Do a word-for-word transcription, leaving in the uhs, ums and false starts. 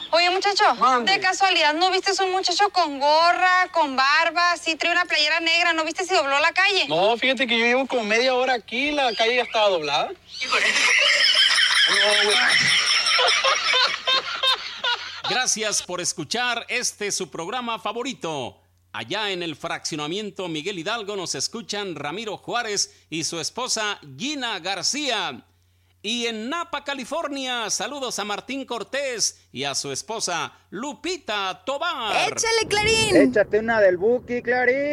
Oye, muchacho, Mande. de casualidad, ¿no viste un muchacho con gorra, con barba, sí, trae una playera negra? ¿No viste si dobló la calle? No, fíjate que yo llevo como media hora aquí, la calle ya estaba doblada. No, güey. Gracias por escuchar este su programa favorito. Allá en el fraccionamiento Miguel Hidalgo nos escuchan Ramiro Juárez y su esposa Gina García. Y en Napa, California, saludos a Martín Cortés y a su esposa Lupita Tobar. ¡Échale, Clarín! Échate una del Buki, Clarín.